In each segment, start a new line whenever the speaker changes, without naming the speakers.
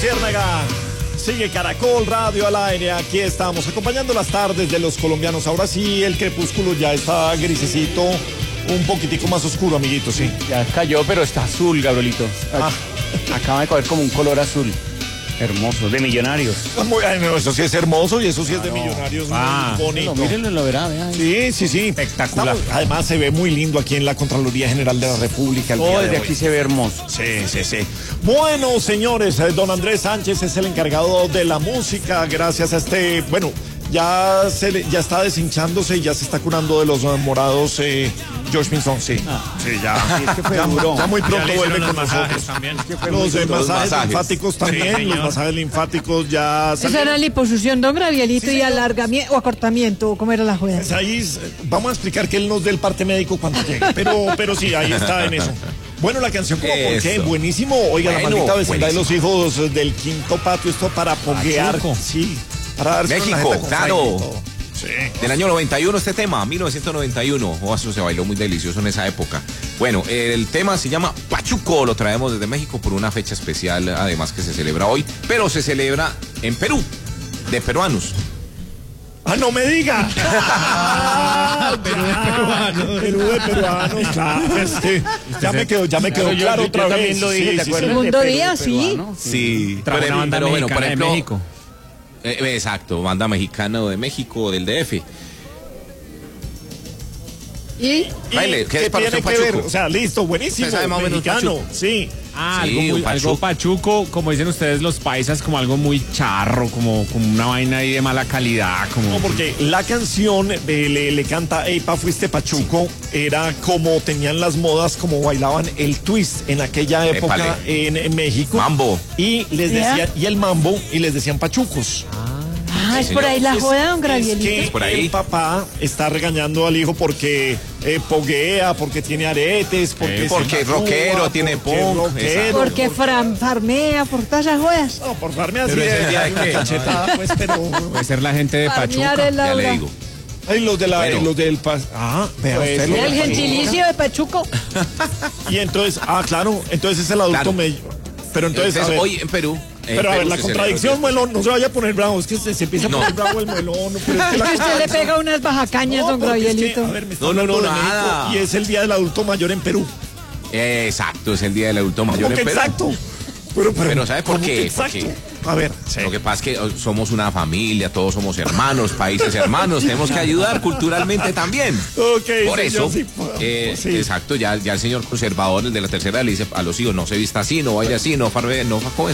Luciérnaga. Sigue Caracol Radio al aire. Aquí estamos acompañando las tardes de los colombianos. Ahora sí, el crepúsculo ya está grisecito, un poquitico más oscuro, amiguito, sí.
Ya cayó, pero está azul, Gabrielito. Acaba de coger como un color azul. Hermoso, de Millonarios.
Bueno, eso sí es hermoso y eso sí es de Millonarios, muy bonito.
Mírenlo, lo verá, vea.
Sí.
Espectacular.
Además se ve muy lindo aquí en la Contraloría General de la República.
Todo desde aquí se ve hermoso.
Sí. Bueno, señores, don Andrés Sánchez es el encargado de la música. Gracias a ya está deshinchándose y ya se está curando de los morados. George Pinzón, sí. Sí, ya.
Es que fue duro.
Ya muy pronto vuelve con nosotros.
También.
Los masajes linfáticos también. Sí, los masajes linfáticos ya.
Esa era liposucción, don Gabrielito, y alargamiento o acortamiento, ¿cómo era la juega?
Pues ahí vamos a explicar que él nos dé el parte médico cuando llegue. Pero sí, ahí está en eso. Bueno, la canción como por qué, buenísimo. Oiga, la maldita vecindad de los hijos del quinto patio, esto para poguear. Sí. Para darse
México, claro.
Sí.
Del año 91 este tema, 1991. Eso se bailó muy delicioso en esa época. Bueno, el tema se llama Pachuco, lo traemos desde México por una fecha especial, además que se celebra hoy, pero se celebra en Perú, de peruanos.
¡Ah, no me diga! Perú de peruanos, claro. Ya me quedó claro otra vez.
También lo dije, ¿te acuerdas?
Segundo día, sí.
Sí,
pero bueno, por ejemplo, México.
Exacto, banda mexicana de México, del DF.
¿Y?
Baile, ¿qué
tiene
que
ver? O sea, listo, buenísimo.
¿Usted sabe más o menos
mexicano,
Pachuco?
sí.
Algo pachuco, como dicen ustedes los paisas, como algo muy charro, como una vaina ahí de mala calidad.
No, porque la canción le canta Eipa, fuiste Pachuco, era como tenían las modas, como bailaban el twist en aquella época en México.
Mambo.
Y les decían, y el mambo, y les decían pachucos.
Es por ahí la joda, don Gabrielito.
Es que
por ahí.
el papá está regañando al hijo porque poguea, porque tiene aretes, porque
es rockero, tiene punk.
Porque farmea, por todas esas jodas.
No, por farmea así
Pero ese día
de
que-
cachetada, pues, pero...
Puede ser la gente de
Farmear
Pachuca.
es la
Ya le
hora.
digo.
Ay, los de
Bueno.
los del vea usted, los
El
de
gentilicio de Pachuco.
Y entonces, claro, entonces es el adulto
Claro.
medio. Pero entonces, a ver,
hoy en Perú.
pero a ver, la contradicción, Muelón, no se vaya a poner bravo, es que se empieza a poner bravo el Muelón. Pero es que la
Que usted le pega unas bajacañas,
No,
don
porque es que,
Gabrielito.
a ver, me está
No,
hablando de México
nada.
y es el Día del Adulto Mayor en Perú.
Exacto, es el día del adulto mayor
¿Cómo
en
que
Perú.
exacto? Pero
¿sabe por
¿cómo
qué?
que exacto?
Porque-
A ver, sí.
Lo que pasa es que somos una familia, todos somos hermanos, países hermanos, tenemos que ayudar culturalmente también.
Ok,
Por
señor,
eso,
sí.
exacto, ya el señor conservador, el de la tercera, le dice a los hijos, no se vista así, no baile así, farme,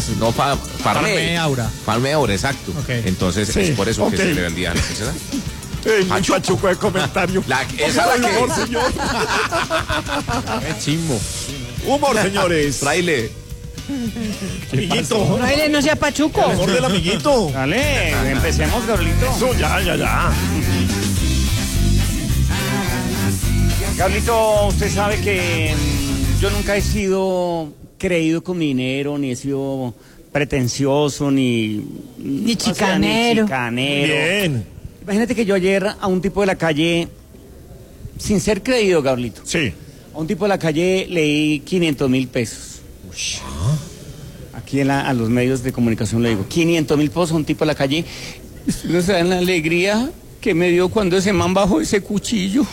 farme ahora, exacto.
Ok.
Entonces,
Sí,
es por eso
ok.
que se celebra el día de la tercera.
Muy pachuco de comentario.
Esa
Por
la
favor,
que...
señor.
Qué chimbo.
Humor, señores.
Fraile.
Amiguito.
Baile no sea Pachuco.
Humor del amiguito.
Dale, empecemos, Gabrielito.
Eso, ya.
Gabrielito, usted sabe que yo nunca he sido creído con mi dinero, ni he sido pretencioso, ni
chicanero.
Bien.
Imagínate que yo ayer a un tipo de la calle, sin ser creído, Gabrielito,
Sí.
a un tipo de la calle leí 500,000 pesos. Aquí a los medios de comunicación le digo, 500,000 pesos a un tipo de la calle. No saben la alegría que me dio cuando ese man bajó ese cuchillo.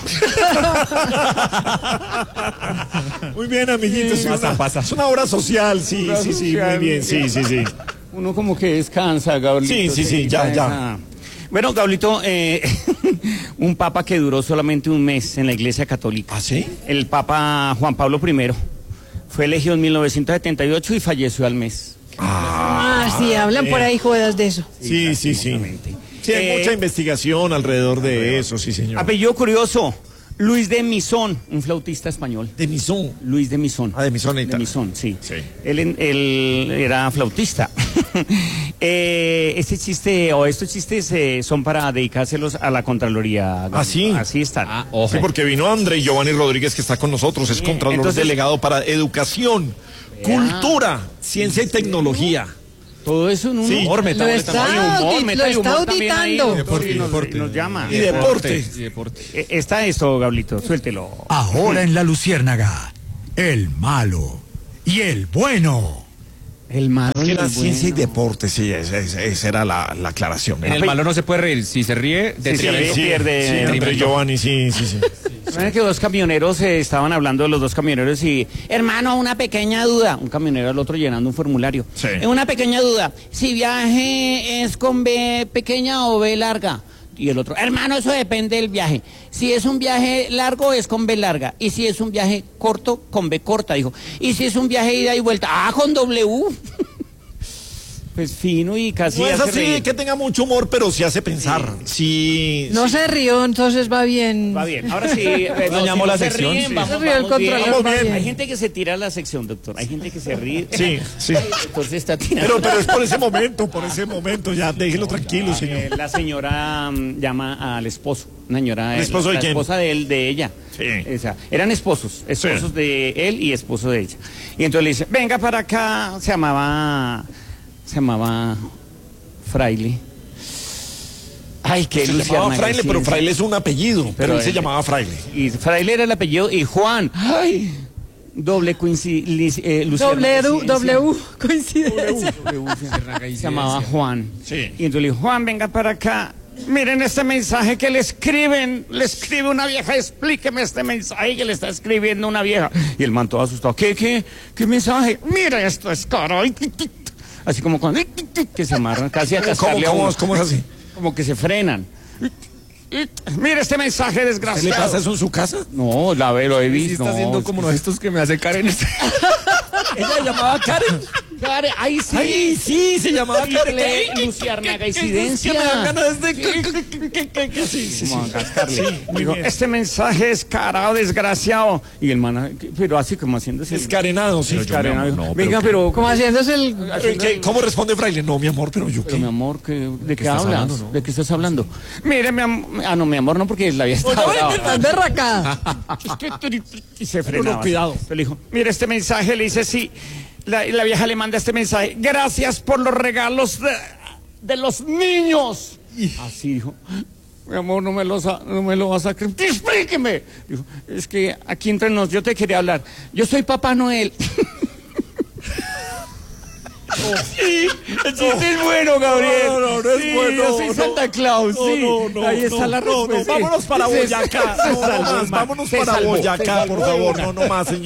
Muy bien, amiguito.
Pasa.
Es una obra social, sí,
Obra
muy
social.
bien, sí.
Uno como que descansa, Gabrielito.
Sí, ya.
Bueno, Gabrielito, un papa que duró solamente un mes en la Iglesia Católica.
¿Ah, sí?
El Papa Juan Pablo I fue elegido en 1978 y falleció al mes.
Sí, hablan por ahí jodas de eso.
Sí.
Exactamente.
Sí, hay mucha investigación alrededor de eso, sí, señor.
Apellido curioso, Luis de Misón, un flautista español.
De Misón.
Luis de Misón.
De Misón,
De Misón, sí.
Sí.
Él era flautista. Estos chistes son para dedicárselos a la Contraloría.
¿Ah, sí?
Así están.
Ojo.
Sí, porque vino André Giovanni Rodríguez, que está con nosotros, es contralor
entonces-
delegado para educación, cultura, ciencia y tecnología.
Todo eso en un
Sí.
humor,
Lo está auditando.
nos llama.
Y deporte.
Está esto, Gablito, suéltelo.
Ahora en la Luciérnaga, el malo y el bueno.
El malo
Que
y
era
el
ciencia y
bueno.
deporte, sí, esa era la aclaración.
En el malo no se puede reír. Si se ríe,
Si se ríe,
sí,
pierde.
sí, Andrés Giovanni, sí.
Saben que dos camioneros estaban hablando de los dos camioneros y, hermano, una pequeña duda. Un camionero al otro llenando un formulario.
Sí.
Una pequeña duda. Si viaje es con B pequeña o B larga. Y el otro, hermano, eso depende del viaje. Si es un viaje largo, es con B larga. Y si es un viaje corto, con B corta, dijo. Y si es un viaje ida y vuelta, con W. Pues fino y casi
No es
hace
así
reír.
que tenga mucho humor, pero sí hace pensar. Sí.
No se rió, entonces va bien.
Va bien, ahora sí.
No llamó la sección, sí.
Vamos,
Se rió el
vamos bien.
controlador,
va bien.
Hay gente que se tira a la sección, doctor. Hay gente que se ríe.
Sí.
Entonces está tirando.
Pero es por ese momento, ya déjelo tranquilo, señor.
La señora llama al esposo. Una señora.
¿El esposo de
la
quién?
esposa de él, de ella.
Sí.
O sea, eran esposos de él y esposo de ella. Y entonces le dice, venga para acá. Se llamaba Fraile. Ay, qué
Se
ilusión.
llamaba Fraile, pero Fraile es un apellido, pero él se llamaba Fraile.
Y Fraile era el apellido y Juan. Ay, doble coincidencia.
W, coincidencia.
Se llamaba Juan.
Sí.
Y entonces le dijo, Juan, venga para acá. Miren este mensaje que le escribe una vieja, explíqueme este mensaje que le está escribiendo una vieja. Y el man todo asustado, ¿qué mensaje? Mira, esto es caro. Así como cuando que se amarran casi a cascarle a uno.
¿Cómo es así?
Como que se frenan. Mira este mensaje
¿Qué le
desgraciado.
pasa eso en su casa?
No, lo he
Sí,
visto.
está haciendo como uno de estos que me hace Karen.
Ella llamaba Karen.
Karen, ahí sí.
Ay, sí, se llamaba Karen.
Luciarnaga incidencia.
Que me dan ganas de...
Como a cascarle.
muy
Dijo,
bien.
este mensaje es carado, desgraciado. Y el man, pero así como haciéndose.
Descarenado, sí.
Descarenado.
No,
Venga, pero.
Como haciéndose el...
¿Cómo responde Fraile? No, mi amor, pero yo
Pero mi
qué.
amor, ¿de qué
estás
hablas?
hablando, no?
¿De qué estás hablando? Mire, mi amor. No, mi amor, no, porque la había estado.
Estás derracada.
Y se frenaba.
cuidado.
Pero le dijo, mire este mensaje, le dice sí. La vieja le manda este mensaje. Gracias por los regalos de los niños. Así dijo. Mi amor, no me lo vas a creer. Explíqueme. Dijo, es que aquí entre nos, yo te quería hablar. Yo soy Papá Noel. Sí, el chiste es bueno, Gabriel.
No es
Sí,
bueno.
Yo soy Santa Claus, sí. Ahí está la respuesta.
Vámonos para Boyacá. No más, vámonos para Boyacá, por favor. No más, señor.